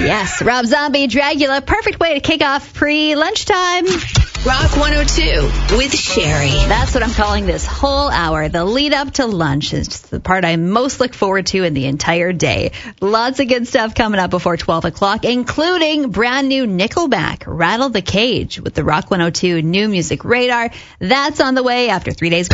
Yes, Rob Zombie, Dragula, perfect way to kick off pre-lunchtime. Rock 102 with Sherry. That's what I'm calling this whole hour. The lead up to lunch is just the part I most look forward to in the entire day. Lots of good stuff coming up before 12 o'clock, including brand new Nickelback, Rattle the Cage, with the Rock 102 New Music Radar. That's on the way after 3 days.